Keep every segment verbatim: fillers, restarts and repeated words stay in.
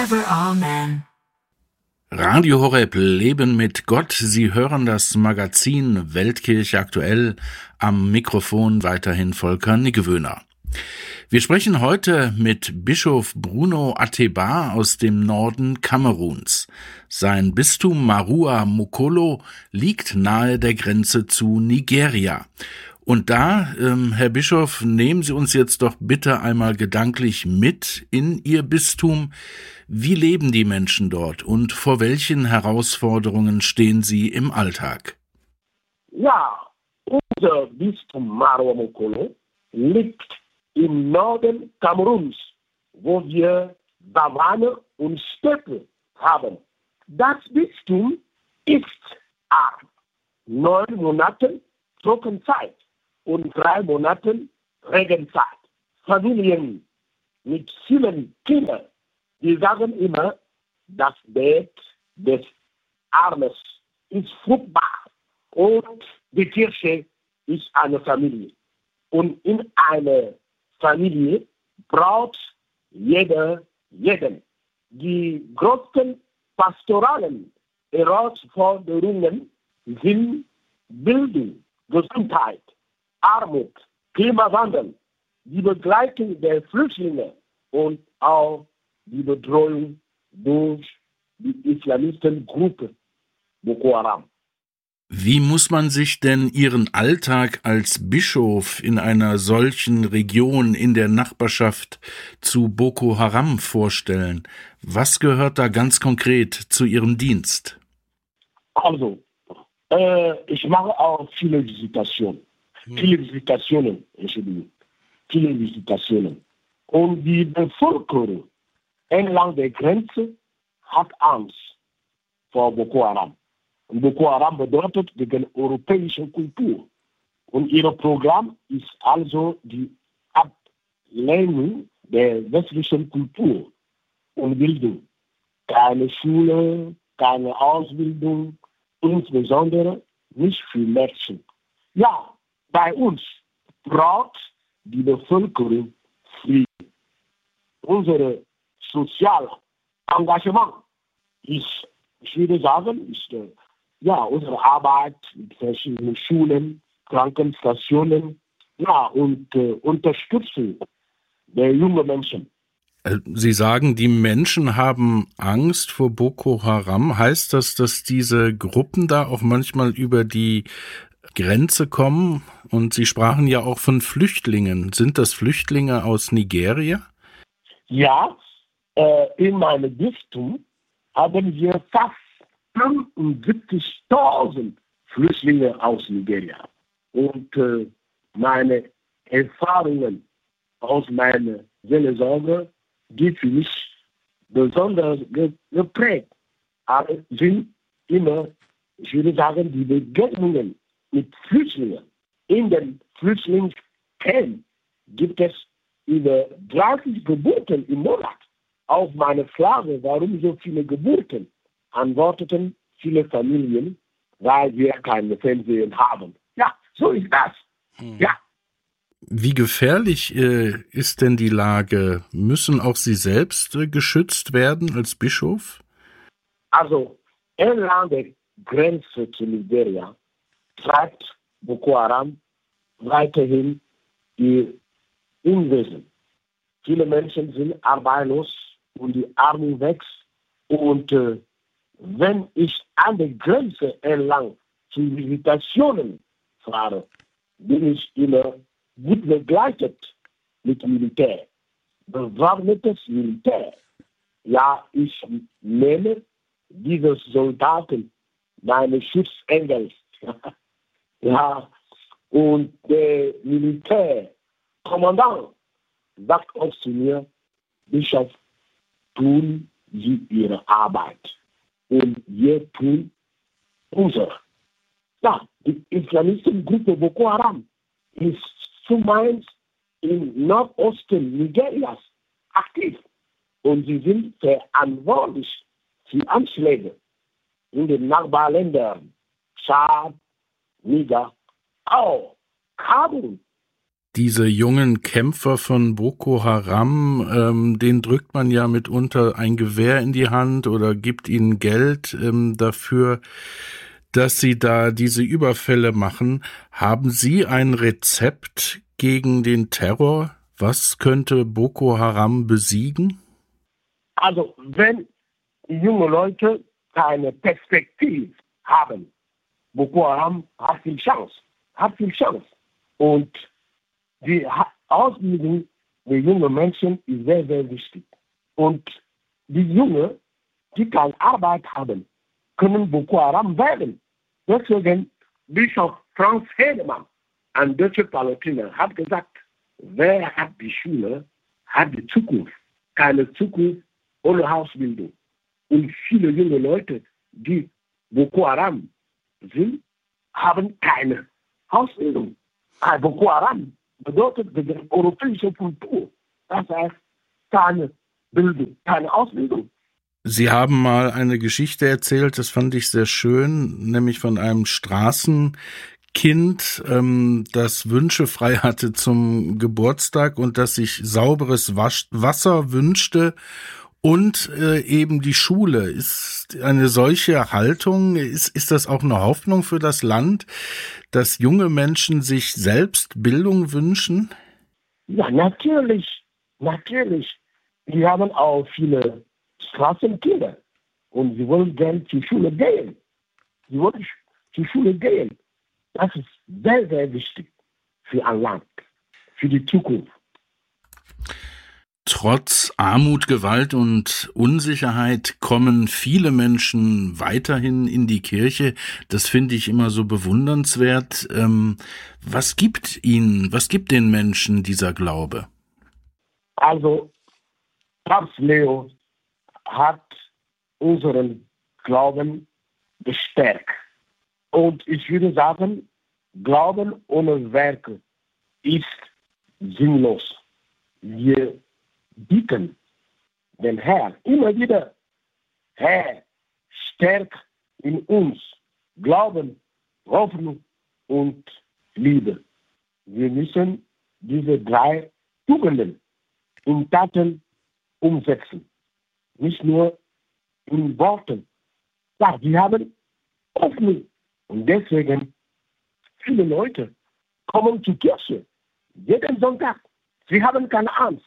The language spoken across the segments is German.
Amen. Radio Horeb Leben mit Gott. Sie hören das Magazin Weltkirche aktuell. Am Mikrofon weiterhin Volker Niggewöhner. Wir sprechen heute mit Bischof Bruno Ateba aus dem Norden Kameruns. Sein Bistum Marua Mukolo liegt nahe der Grenze zu Nigeria. Und da, ähm, Herr Bischof, nehmen Sie uns jetzt doch bitte einmal gedanklich mit in Ihr Bistum. Wie leben die Menschen dort und vor welchen Herausforderungen stehen sie im Alltag? Ja, unser Bistum Marua Mukolo liegt im Norden Kameruns, wo wir Savanne und Steppe haben. Das Bistum ist arm. Neun Monate Trockenzeit und drei Monate Regenzeit. Familien mit vielen Kindern, die sagen immer, das Bett des Armes ist fruchtbar und die Kirche ist eine Familie. Und in einer Familie braucht jeder jeden. Die größten pastoralen Herausforderungen sind Bildung, Gesundheit, Armut, Klimawandel, die Begleitung der Flüchtlinge und auch die Bedrohung durch die Islamistengruppe Boko Haram. Wie muss man sich denn Ihren Alltag als Bischof in einer solchen Region in der Nachbarschaft zu Boko Haram vorstellen? Was gehört da ganz konkret zu Ihrem Dienst? Also, äh, ich mache auch viele Visitationen. Hm. Viele Visitationen, Entschuldigung. Viele Visitationen. Und die Bevölkerung entlang der Grenze hat Angst vor Boko Haram. Und Boko Haram bedeutet gegen europäische Kultur. Und ihr Programm ist also die Ablehnung der westlichen Kultur und Bildung. Keine Schule, keine Ausbildung, insbesondere nicht für Mädchen. Ja, bei uns braucht die Bevölkerung Frieden. Unser soziales Engagement ist, ich würde sagen, ist ja, unsere Arbeit mit verschiedenen Schulen, Krankenstationen, ja, und äh, Unterstützung der jungen Menschen. Sie sagen, die Menschen haben Angst vor Boko Haram. Heißt das, dass diese Gruppen da auch manchmal über die Grenze kommen? Und Sie sprachen ja auch von Flüchtlingen. Sind das Flüchtlinge aus Nigeria? Ja, äh, in meinem Bistum haben wir fast fünfundsiebzigtausend Flüchtlinge aus Nigeria. Und äh, meine Erfahrungen aus meiner Seelsorge, die für mich besonders ge- geprägt haben, sind immer, ich würde sagen, die Begegnungen mit Flüchtlingen. In den Flüchtlingscamps gibt es über dreißig Geburten im Monat. Auf meine Frage, warum so viele Geburten, antworteten viele Familien, weil wir keine Fernsehen haben. Ja, so ist das. Hm. Ja. Wie gefährlich äh, ist denn die Lage? Müssen auch Sie selbst äh, geschützt werden als Bischof? Also, entlang der Grenze zu Nigeria treibt Boko Haram weiterhin ihr Unwesen. Viele Menschen sind arbeitslos und die Armut wächst. Und äh, wenn ich an der Grenze entlang zu Visitationen fahre, bin ich immer gut begleitet mit Militär. Bewaffnetes Militär. Ja, ich nenne diese Soldaten meine Schutzengel. Ja, und der Militärkommandant sagt auch zu mir, Bischof, tun Sie Ihre Arbeit. Und wir tun unsere. Ja, die Islamistengruppe Boko Haram ist zumeist im Nordosten Nigerias aktiv. Und sie sind verantwortlich für Anschläge in den Nachbarländern, Tschad, Niger, auch Kabul Diese jungen Kämpfer von Boko Haram, ähm, denen drückt man ja mitunter ein Gewehr in die Hand oder gibt ihnen Geld ähm, dafür, dass sie da diese Überfälle machen. Haben Sie ein Rezept gegen den Terror? Was könnte Boko Haram besiegen? Also wenn junge Leute keine Perspektive haben, Boko Haram hat viel Chance, hat viel Chance. Und die Ausbildung der jungen Menschen ist sehr, sehr wichtig. Und die Jungen, die keine Arbeit haben, können Boko Haram werden. Deswegen Bischof Franz Hedemann, ein deutscher Palästinenser, hat gesagt, wer hat die Schule, hat die Zukunft. Keine Zukunft ohne Ausbildung. Und viele junge Leute, die Boko Haram sind, haben keine Ausbildung. Boko Haram bedeutet die europäische Kultur. Das heißt, keine Bildung, keine Ausbildung. Sie haben mal eine Geschichte erzählt, das fand ich sehr schön, nämlich von einem Straßenkind, ähm, das Wünsche frei hatte zum Geburtstag und das sich sauberes Wasch- Wasser wünschte und äh, eben die Schule. Ist eine solche Haltung, ist, ist das auch eine Hoffnung für das Land, dass junge Menschen sich selbst Bildung wünschen? Ja, natürlich, natürlich. Wir haben auch viele Straßenkinder und sie wollen gerne zur Schule gehen. Sie wollen zur Schule gehen. Das ist sehr, sehr wichtig für ein Land, für die Zukunft. Trotz Armut, Gewalt und Unsicherheit kommen viele Menschen weiterhin in die Kirche. Das finde ich immer so bewundernswert. Ähm, was gibt ihnen, was gibt den Menschen dieser Glaube? Also, Papst Leo hat unseren Glauben gestärkt. Und ich würde sagen, Glauben ohne Werke ist sinnlos. Wir bitten den Herrn immer wieder, Herr, stärk in uns Glauben, Hoffnung und Liebe. Wir müssen diese drei Tugenden in Taten umsetzen, nicht nur in Worten. Ja, wir haben Hoffnung und deswegen viele Leute kommen zur Kirche jeden Sonntag. Sie haben keine Angst.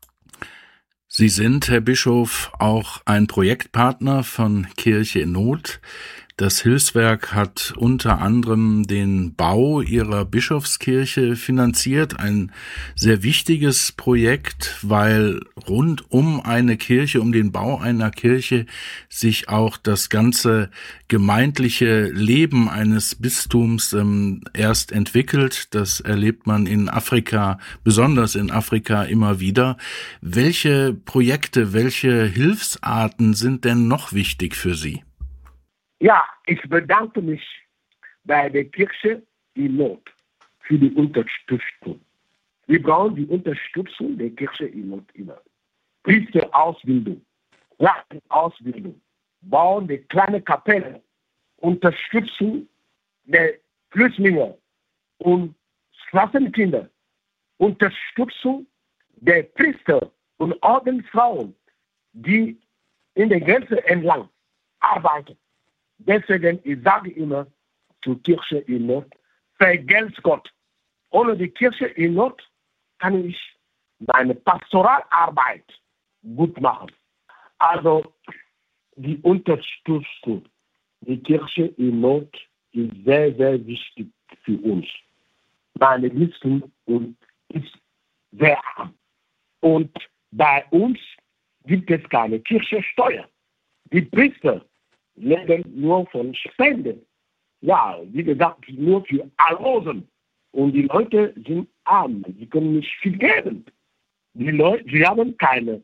Sie sind, Herr Bischof, auch ein Projektpartner von Kirche in Not. Das Hilfswerk hat unter anderem den Bau ihrer Bischofskirche finanziert. Ein sehr wichtiges Projekt, weil rund um eine Kirche, um den Bau einer Kirche sich auch das ganze gemeindliche Leben eines Bistums ähm, erst entwickelt. Das erlebt man in Afrika, besonders in Afrika immer wieder. Welche Projekte, welche Hilfsarten sind denn noch wichtig für Sie? Ja, ich bedanke mich bei der Kirche in Not für die Unterstützung. Wir brauchen die Unterstützung der Kirche in Not immer. Priesterausbildung, Ausbildung, Bauen der kleinen Kapelle, Unterstützung der Flüchtlinge und Straßenkinder, Unterstützung der Priester und Ordensfrauen, die in der Grenze entlang arbeiten. Deswegen, ich sage immer zur Kirche in Not, vergelt's Gott. Ohne die Kirche in Not kann ich meine Pastoralarbeit gut machen. Also die Unterstützung der Kirche in Not ist sehr, sehr wichtig für uns. Meine Bistum ist sehr arm. Und bei uns gibt es keine Kirchensteuer. Die Priester leben nur von Spenden. Ja, wie gesagt, nur für Almosen. Und die Leute sind arm. Sie können nicht viel geben. Die Leute, sie haben keine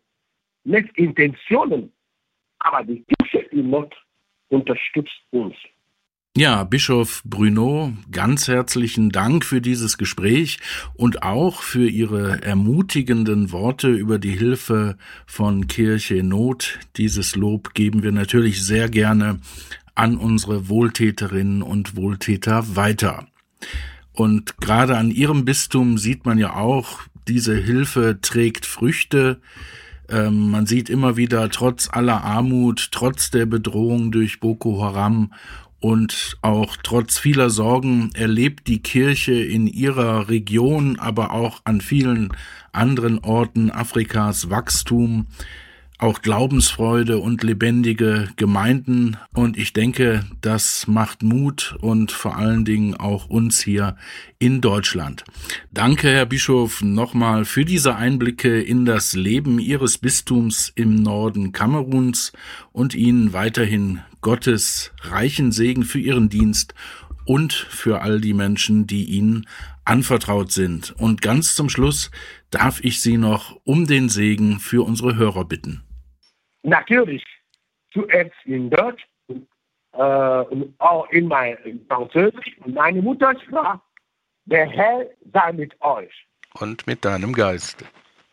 Intentionen. Aber die Kirche in Not unterstützt uns. Ja, Bischof Bruno, ganz herzlichen Dank für dieses Gespräch und auch für Ihre ermutigenden Worte über die Hilfe von Kirche in Not. Dieses Lob geben wir natürlich sehr gerne an unsere Wohltäterinnen und Wohltäter weiter. Und gerade an Ihrem Bistum sieht man ja auch, diese Hilfe trägt Früchte. Ähm, man sieht immer wieder, trotz aller Armut, trotz der Bedrohung durch Boko Haram und auch trotz vieler Sorgen erlebt die Kirche in ihrer Region, aber auch an vielen anderen Orten Afrikas Wachstum, auch Glaubensfreude und lebendige Gemeinden. Und ich denke, das macht Mut und vor allen Dingen auch uns hier in Deutschland. Danke, Herr Bischof, nochmal für diese Einblicke in das Leben Ihres Bistums im Norden Kameruns und Ihnen weiterhin Gottes reichen Segen für Ihren Dienst und für all die Menschen, die Ihnen anvertraut sind. Und ganz zum Schluss darf ich Sie noch um den Segen für unsere Hörer bitten. Natürlich, zuerst in Deutsch äh, und auch in mein Französisch und meine Muttersprache. Der Herr sei mit euch. Und mit deinem Geist.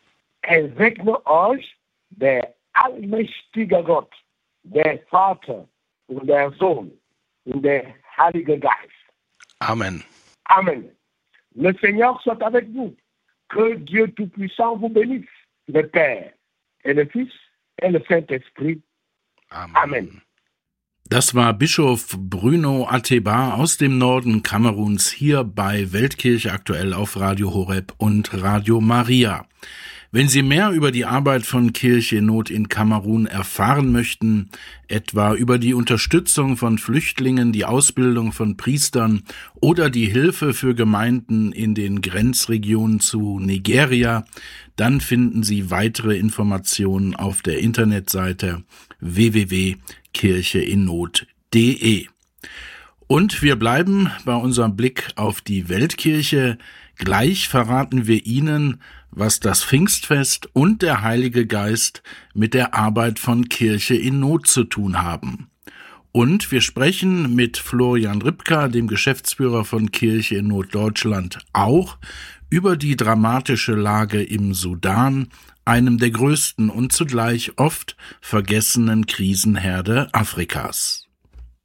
Er segne euch, der allmächtige Gott, der Vater und der Sohn und der Heilige Geist. Amen. Amen. Le Seigneur soit avec vous. Que Dieu Tout-Puissant vous bénisse, le Père et le Fils et le Saint-Esprit. Amen. Amen. Das war Bischof Bruno Ateba aus dem Norden Kameruns hier bei Weltkirche aktuell auf Radio Horeb und Radio Maria. Wenn Sie mehr über die Arbeit von Kirche in Not in Kamerun erfahren möchten, etwa über die Unterstützung von Flüchtlingen, die Ausbildung von Priestern oder die Hilfe für Gemeinden in den Grenzregionen zu Nigeria, dann finden Sie weitere Informationen auf der Internetseite w w w punkt kirche in not punkt de. Und wir bleiben bei unserem Blick auf die Weltkirche. Gleich verraten wir Ihnen, was das Pfingstfest und der Heilige Geist mit der Arbeit von Kirche in Not zu tun haben. Und wir sprechen mit Florian Ripka, dem Geschäftsführer von Kirche in Not Deutschland, auch über die dramatische Lage im Sudan, einem der größten und zugleich oft vergessenen Krisenherde Afrikas.